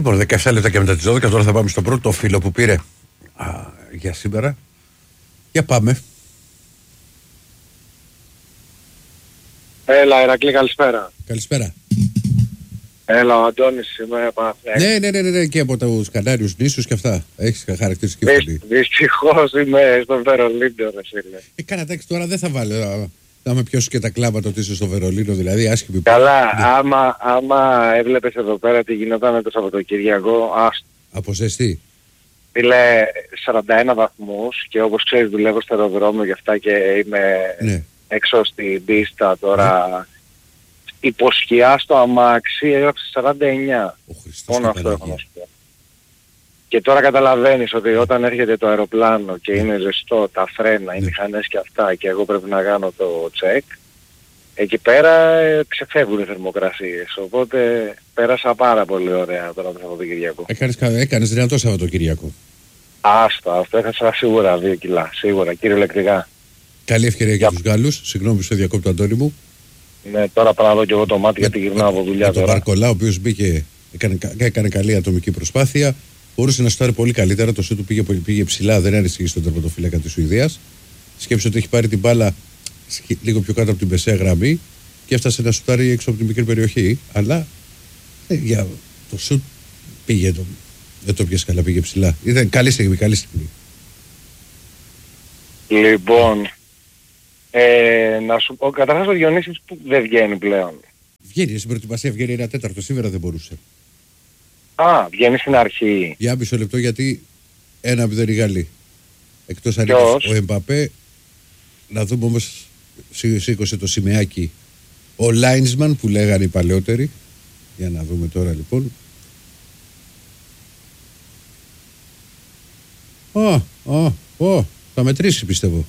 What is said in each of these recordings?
Λοιπόν, 17 λεπτά και μετά τις 12, τώρα θα πάμε στο πρώτο φίλο που πήρε για σήμερα. Για πάμε. Έλα, Ηρακλή, καλησπέρα. Καλησπέρα. Έλα, ο Αντώνης είμαι Παναθηναϊκός. Ναι, και από τους Κανάριους νήσους και αυτά. Έχεις χαρακτηριστική φωνή. Δυστυχώς είμαι στο Βερολίνο, ρε φίλε. Κάνα εντάξει, τώρα δεν θα βάλω. Θα με πιώσουν και τα κλάματα ότι είσαι στο Βερολίνο, δηλαδή άσχημη. Καλά, άμα έβλεπες εδώ πέρα τι γινόταν το Σαββατοκύριακο, Από ζεστή. Φίλε, 41 βαθμούς και όπως ξέρεις δουλεύω στο αεροδρόμιο γι' αυτά και είμαι έξω στην πίστα τώρα. Υποσχιά στο αμάξι έγραψε 49. Μόνο αυτό έχω να σου πω. Και τώρα καταλαβαίνεις ότι όταν έρχεται το αεροπλάνο και είναι ζεστό, τα φρένα, οι μηχανές και αυτά και εγώ πρέπει να κάνω το check, εκεί πέρα ξεφεύγουν οι θερμοκρασίες. Οπότε πέρασα πάρα πολύ ωραία τώρα το Σαββατοκυριακό. Έκανες δυνατό Σαββατοκυριακό. Αυτό έχασα σίγουρα 2 κιλά, σίγουρα, κυριολεκτικά. Καλή ευκαιρία για τους Γάλλους, συγγνώμη που σε διακόπτω Αντώνη μου. Ναι, τώρα πάω να δω και εγώ το μάτι γιατί γυρνάω από δουλειά τώρα. Τον Μπαρκολά, ο οποίος μπήκε, έκανε καλή ατομική προσπάθεια. Μπορούσε να σουτάρει πολύ καλύτερα. Το σούτ του πήγε ψηλά, δεν έρισε στον τερματοφύλακα της Σουηδίας. Σκέψου ότι έχει πάρει την μπάλα λίγο πιο κάτω από την μεσαία γραμμή και έφτασε να σουτάρει έξω από την μικρή περιοχή. Αλλά για το σούτ πήγε. Δεν το πιάσε καλά, πήγε ψηλά. Ήταν καλή στιγμή, καλή στιγμή. Λοιπόν, να σου πω, καταρχάς ο Διονύσης που δεν βγαίνει πλέον. Βγαίνει, στην προετοιμασία βγαίνει ένα τέταρτο, σήμερα δεν μπορούσε. Βγαίνει στην αρχή. Για μισό λεπτό γιατί 1-0 οι Γάλλοι. Εκτός αν ο Εμπαπέ, να δούμε όμως, σήκωσε το σημαίακι ο Λάινσμαν που λέγανε οι παλαιότεροι. Για να δούμε τώρα λοιπόν. Θα μετρήσει πιστεύω.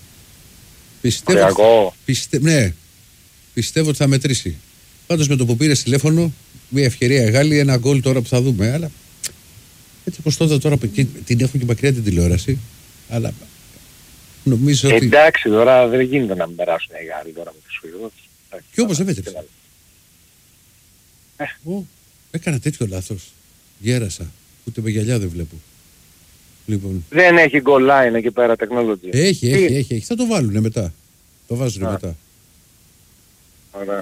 Πιστεύω ότι θα μετρήσει. Πάντως με το που πήρε τηλέφωνο, μια ευκαιρία Γάλλη, ένα γκολ τώρα που θα δούμε. Αλλά έτσι όπως τώρα την έχουν και μακριά την τηλεόραση. Αλλά νομίζω ότι. Εντάξει, τώρα δεν γίνεται να μην περάσουν οι Γάλλοι τώρα με τους Σουηδούς. Και όμως δεν μέτρησε. Έκανα τέτοιο λάθος. Γέρασα. Ούτε με γυαλιά δεν βλέπω. Λοιπόν. Δεν έχει goal line εκεί πέρα technology. Έχει. Θα το βάλουνε μετά. Το βάζουνε μετά. Ωραία.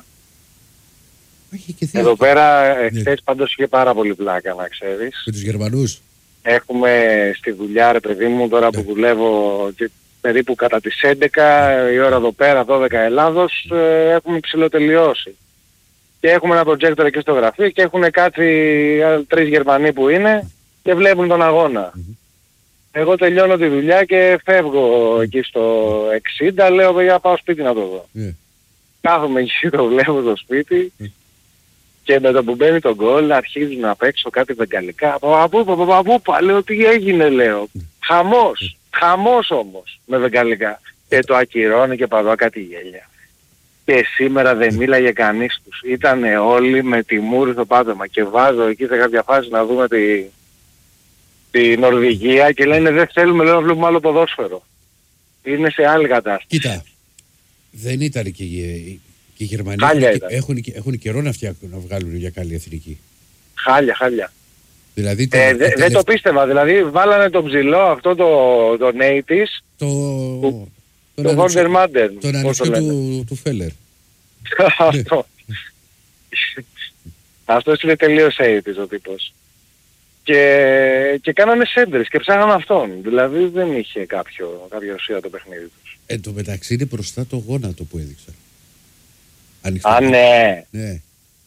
Εδώ πέρα χθες πάντως είχε πάρα πολύ πλάκα να ξέρεις. Με τους Γερμανούς. Έχουμε στη δουλειά ρε παιδί μου τώρα που δουλεύω και περίπου κατά τις 11 η ώρα εδώ πέρα 12 Ελλάδος έχουμε ψηλοτελειώσει. Και έχουμε ένα projector εκεί στο γραφείο και έχουν κάτσει 3 Γερμανοί που είναι και βλέπουν τον αγώνα. Εγώ τελειώνω τη δουλειά και φεύγω εκεί στο 60, λέω παιδιά πάω σπίτι να το δω. Κάθομαι εκεί, το βλέπω στο σπίτι και με το που μπαίνει το γκολ αρχίζουν να παίξω κάτι βεγγαλικά. Παπαπού, λέω τι έγινε λέω. Χαμός όμως με βεγγαλικά. Και το ακυρώνει και παρά κάτι γέλια. Και σήμερα δεν μίλαγε κανείς τους. Ήτανε όλοι με τη μούρη στο πάτωμα και βάζω εκεί σε κάποια φάση να δούμε τη Νορβηγία και λένε δεν θέλουμε να βλέπουμε άλλο ποδόσφαιρο. Είναι σε άλλη κατάσταση. Κοίτα, δεν ήταν και οι Γερμανοί έχουν καιρό να φτιάχνουν να βγάλουν για καλή εθνική. Χάλια. Δηλαδή, δεν το πίστευα, δηλαδή βάλανε τον ψηλό αυτό το Νέιτης, το Βόντερ Μάντερ. Τον ανιψιό του Φέλερ. Αυτό. Αυτός είναι τελείως Νέιτης ο τύπος. Και κάνανε σέντρες και ψάχναν αυτόν. Δηλαδή δεν είχε κάποια ουσία το παιχνίδι τους. Εν τω μεταξύ είναι μπροστά το γόνατο που έδειξαν. Ναι.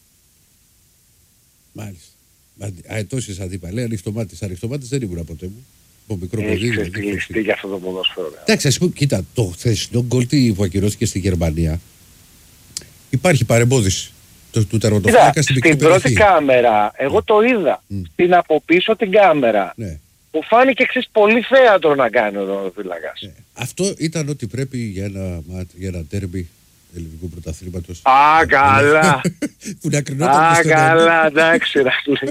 Μάλιστα. Τόσες αντίπαλοι, ανοιχτομάτης δεν ήμουν ποτέ μου. Από μικρό παιδί. Έχει ξεφτυλιστεί για αυτό το ποδόσφαιρο. Εντάξει, ας πούμε, κοίτα, το χθεσινό γκολ που ακυρώθηκε στη Γερμανία υπάρχει παρεμπόδιση του τερματοφύλακα στην μικρή περιοχή. Στην πρώτη κάμερα, εγώ το είδα. Στην από πίσω την κάμερα. Ναι. Που φάνηκε πολύ θέατρο να κάνει ο τερματοφύλακας. Ναι. Αυτό ήταν ό,τι πρέπει για ένα ντέρμπι ελληνικού πρωταθλήματος. Καλά! Που να κρινόταν καλά, εντάξει.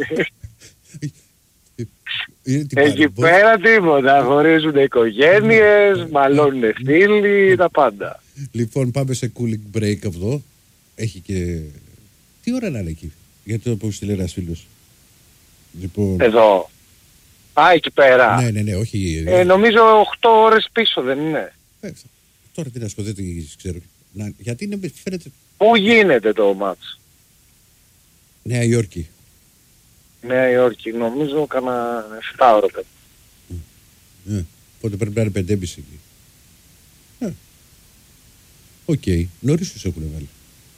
Εκεί πέρα τίποτα. Χωρίζουν οικογένειες, μαλώνουν φίλοι, τα πάντα. Λοιπόν, πάμε σε cooling break αυτό. Έχει και. Τι ώρα να είναι εκεί, γιατί το πω στείλει ένας φίλος. Λοιπόν... Εδώ. Α, εκεί πέρα. Ναι, όχι. Νομίζω 8 ώρες πίσω δεν είναι. Τώρα τι να σου πω, δεν τις ξέρω. Γιατί είναι, φαίνεται... Πού γίνεται το μάτς? Νέα Υόρκη. Νέα Υόρκη, νομίζω κάνα 7 ώρες. Οπότε πρέπει να είναι 5,5 εκεί. Οκ, νωρίς τους έχουν βάλει.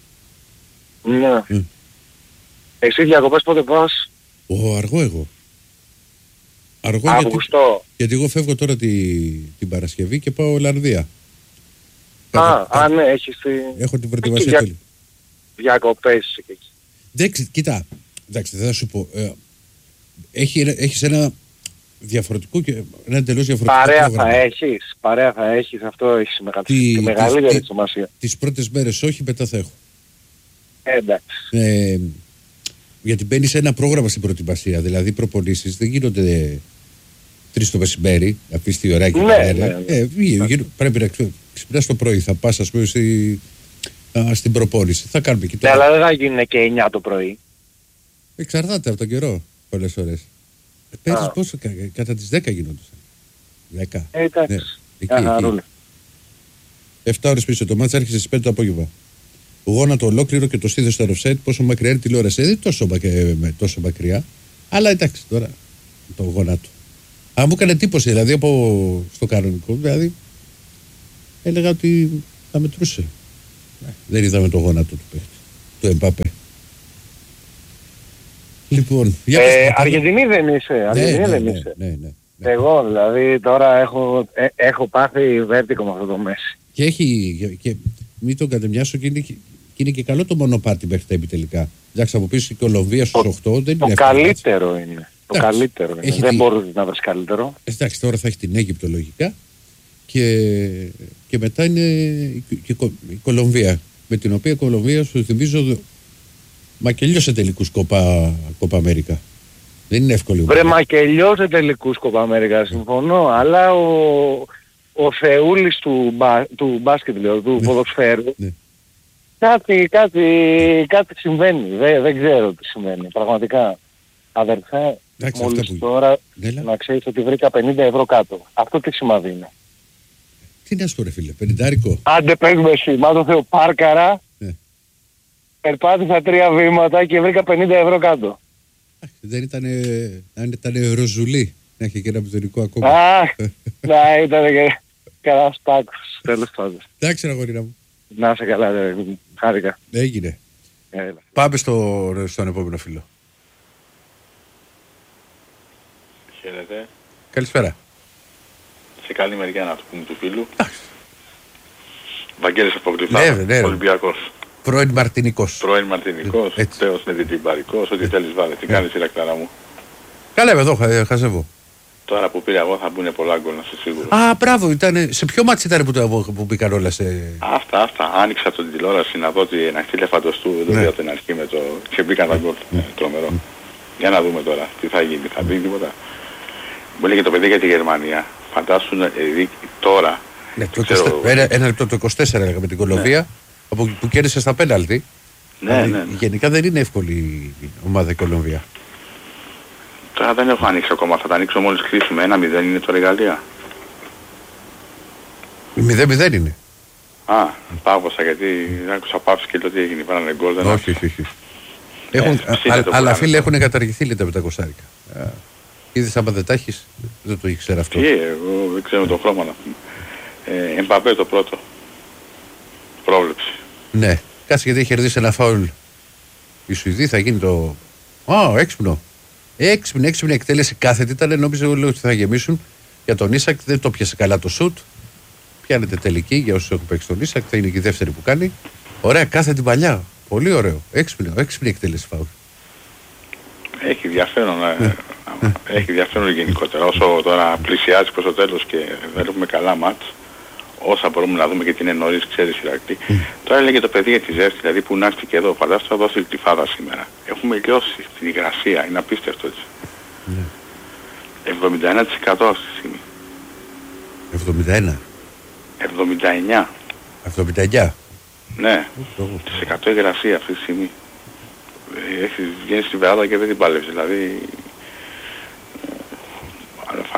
Ναι. Εσύ διακοπές πότε πας? Αργό εγώ. Αργό Αυγουστό. γιατί εγώ φεύγω τώρα την Παρασκευή και πάω Ολλανδία. Ναι, έχεις έχω την προετοιμασία τέλει. Διακοπές εκεί. Κοίτα, εντάξει, δεν θα σου πω. Έχεις ένα διαφορετικό και ένα εντελώς διαφορετικό Παρέα θα έχεις, αυτό έχει μεγαλύτερη σημασία. Τις πρώτες μέρες όχι, μετά θα έχω. Εντάξει. Γιατί μπαίνει σε ένα πρόγραμμα στην προετοιμασία, δηλαδή προπονήσεις δεν γίνονται 3 το μεσημέρι, αφήσεις τη ώρα και πρέπει να ξυπνάς το πρωί, θα πας ας πούμε στην προπόνηση. Θα κάνουμε εκεί τώρα. Αλλά δεν θα γίνουν και 9 το πρωί. Εξαρτάται από τον καιρό πολλές φορές. Πέρυσι πόσο, κατά τις 10 γινόντουσαν. 10. Εντάξει. Εκεί. 7 ώρες πίσω το μάτς άρχισε στις 5 το απόγευμα. Γόνατο ολόκληρο και το στήθος στο offset, πόσο μακριά είναι η τηλεόραση. Δεν είναι τόσο μακριά. Αλλά εντάξει τώρα το γόνατο. Αν μου έκανε εντύπωση δηλαδή από στο κανονικό, δηλαδή έλεγα ότι θα μετρούσε. Δεν είδαμε το γόνατο του παίχτη, του Εμπάπε. Λοιπόν, Αργεντινή δεν είσαι. Ναι. Εγώ δηλαδή τώρα έχω πάθει βέρτικο με αυτό το Μέση. Και μην τον κατεμοιάσω και είναι και καλό το μονοπάτι μέχρι τα επιτελικά. Εντάξει, από πίσω η Κολομβία στους 8 δεν είναι εύκολο. Καλύτερο είναι. Το καλύτερο είναι. Δεν μπορείς να βρεις καλύτερο. Εντάξει, τώρα θα έχει την Αίγυπτο λογικά και μετά είναι η Κολομβία, με την οποία η Κολομβία σου θυμίζω μακελιώσε τελικούς Κόπα Αμέρικα. Δεν είναι εύκολο. Βρε μακελιώσε τελικούς Κόπα Αμέρικα, συμφωνώ, αλλά ο θεούλης του μπάσκετ, του ποδοσφαίρου, κάτι συμβαίνει. Δεν ξέρω τι συμβαίνει. Πραγματικά, αδερφέ, μόλις τώρα να ξέρεις ότι βρήκα 50 ευρώ κάτω. Αυτό τι σημαδί είναι? Τι να σου πω ρε φίλε, 50άρικο. Άντε πες με εσύ, μα το Θεό, πάρκαρα, περπάτησα 3 βήματα και βρήκα 50 ευρώ κάτω. Δεν ήταν ροζουλή, να έχει και ένα μηδενικό ακόμα. Να ήταν και καλά στάκους, τέλος πάντων. Εντάξει αγορίνα μου. Να είσαι καλά, χάρηκα. Έγινε. Πάμε στον επόμενο φίλο. Χαίρετε. Καλησπέρα. Σε καλή μεριά να το πούμε του φίλου. Βαγγέλης από Γλυφάδα, Ολυμπιακός. Πρώην Μαρτινικός. Τέος με διπλιμπαρικός, ό,τι θέλεις βάλε. Τι κάνεις η ρακτάρα μου? Καλά είμαι εδώ, χαζεύω. Τώρα που πήρα εγώ θα μπουν πολλά γκολ, να είσαι σίγουρος. Μπράβο, σε ποιο μάτσι ήταν που μπήκαν όλα σε... Αυτά. Άνοιξα την τηλεόραση να δω ένα χιλιαφαντοστού, δεν είδα την αρχή με το... και μπήκαν τα γκολ. Τρομερό. Για να δούμε τώρα τι θα γίνει, θα μπει τίποτα. Μου έλεγε το παιδί για τη Γερμανία. Φαντάσου τώρα... Ένα λεπτό το 24 έλεγα με την Κολομβία, που κέρδισε στα πέναλτι. Ναι. Γενικά δεν είναι εύκολη η ομάδα η Κολομβία. Τώρα δεν έχω ανοίξει ακόμα, θα τα ανοίξω μόλις κλείσουμε. 1-0 είναι τώρα η Γαλλία. 0-0 είναι. Πάβωσα γιατί άκουσα πάυση και λέω τι έγινε, πέρανε γκολ. Όχι. Αλλά φίλοι έχουν καταργηθεί λέτε με τα κοστάρικα. Είδες άμα δεν τα έχεις, δεν το ήξερα αυτό. Εγώ δεν ξέρω το χρώμα να πούμε. Εμπαπέ το πρώτο. Πρόβλεψη. Ναι, κάτσε γιατί έχει κερδίσει ένα φάουλ. Η Σουηδοί θα γίνει το... Έξυπνο. Έξυπνη εκτέλεση κάθετη ήταν, νόμιζε ότι θα γεμίσουν. Για τον Ίσακ δεν το πιάσε καλά το σουτ. Πιάνεται τελική για όσους έχουν παίξει τον Ίσακ, θα είναι και η δεύτερη που κάνει. Ωραία, κάθετη παλιά. Πολύ ωραίο. Έξυπνη εκτέλεση φάουλ. Έχει ενδιαφέρον. Έχει ενδιαφέρον γενικότερα. Όσο τώρα πλησιάζει προς το τέλος και δεν έχουμε καλά μάτς, όσα μπορούμε να δούμε γιατί είναι νωρίς, ξέρεις Ηρακλή. Τώρα έλεγε το παιδί για τη ζέστη, δηλαδή που νάστηκε εδώ, φαντάσου θα δώσει τη φάδα σήμερα. Έχουμε λιώσει στην υγρασία, είναι απίστευτο έτσι. 71% αυτή τη στιγμή. 71. 79. Ναι, τις 100 υγρασία αυτή τη στιγμή. Έχεις βγαίνει στην βεράντα και δεν την πάλευες, δηλαδή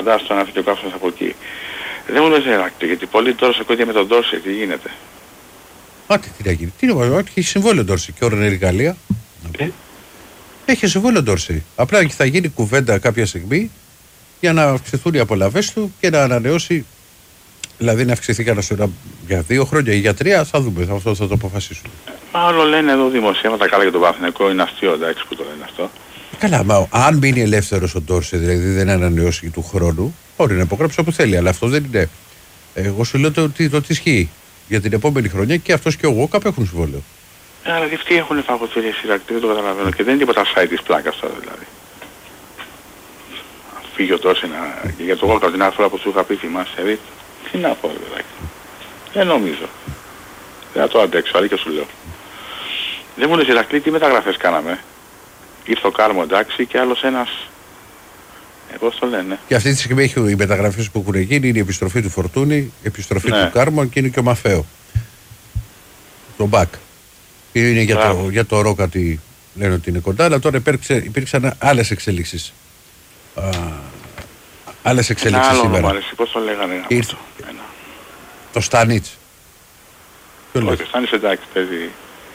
φαντάζομαι να φύγει ο Καύσωνας από εκεί. Δεν μου λες Ηράκλειο, γιατί πολλοί τώρα σε κόντια με τον Ντόρσεϊ, τι γίνεται. Τι να γίνει, τι είναι, έχει συμβόλαιο Ντόρσεϊ και ώρα είναι η Γαλλία. Έχει συμβόλαιο Ντόρσεϊ. Απλά θα γίνει κουβέντα κάποια στιγμή για να αυξηθούν οι απολαβές του και να ανανεώσει. Δηλαδή να αυξηθεί κανένα σωρά για 2 χρόνια ή για 3, θα δούμε, αυτό θα το αποφασίσουν. Άλλο λένε εδώ δημοσιεύματα καλά για τον Παναθηναϊκό, είναι αστείο, εντάξει που το λένε αυτό. Καλά, μα αν μείνει ελεύθερος ο Ντόρσεϊ, δηλαδή δεν ανανεώσει του χρόνου, μπορεί να υπογράψει όπου θέλει, αλλά αυτό δεν είναι. Εγώ σου λέω το τι ισχύει. Για την επόμενη χρονιά και αυτός και ο Γουόκαπ έχουν συμβόλαιο. Αλλά και αυτοί έχουν φαγωθήρια Ηράκλειο, δεν το καταλαβαίνω και δεν είναι τίποτα site της πλάκας τώρα δηλαδή. Αν φύγει ο Ντόρσεϊ και για το Γουόκαπ την άλλη φορά που σου είχα πει, θυμάσαι, τι να πω δηλαδή. Δεν νομίζω. Δεν θα το αντέξω, αλήθεια σου λέω. Δεν μου λες Ηρακλή, τι μεταγραφές κάναμε. Ήρθε ο Κάρμο εντάξει και άλλος ένας. Πώς το λένε. Και αυτή τη στιγμή οι μεταγραφές που έχουν γίνει είναι η επιστροφή του Φορτούνη, η επιστροφή του Κάρμο και είναι και ο Μαφέο. Το Μπακ. Είναι για το Ρο κάτι λένε ότι είναι κοντά, αλλά τώρα υπήρξαν άλλες εξελίξεις. Άλλες εξελίξεις σήμερα. Ένα άλλο αρέσει, πώς το λέγανε. Το Στάνιτς. Όχι, ο Στάνιτς εντάξει, παίζει.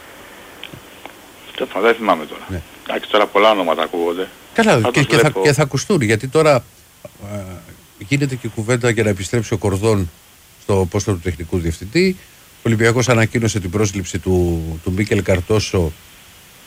Δεν θυμάμαι τώρα. Ναι. Εντάξει, τώρα πολλά ονόματα ακούγονται. Καλά, και θα ακουστούν, γιατί τώρα γίνεται και κουβέντα για να επιστρέψει ο Κορδόν στο πόστο του τεχνικού διευθυντή. Ο Ολυμπιακός ανακοίνωσε την πρόσληψη του Μίκελ Καρτόσο